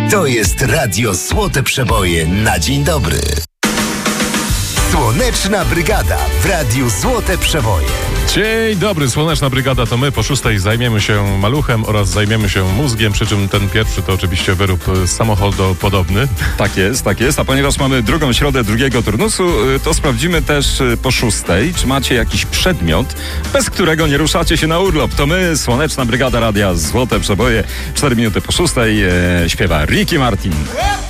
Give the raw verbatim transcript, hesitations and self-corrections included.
To jest Radio Złote Przeboje na dzień dobry. Słoneczna Brygada w Radiu Złote Przeboje. Dzień dobry, Słoneczna Brygada to my. Po szóstej zajmiemy się maluchem oraz zajmiemy się mózgiem, przy czym ten pierwszy to oczywiście wyrób samochodopodobny. Tak jest, tak jest. A ponieważ mamy drugą środę drugiego turnusu, to sprawdzimy też po szóstej, czy macie jakiś przedmiot, bez którego nie ruszacie się na urlop. To my, Słoneczna Brygada Radia Złote Przeboje. Cztery minuty po szóstej e, śpiewa Ricky Martin.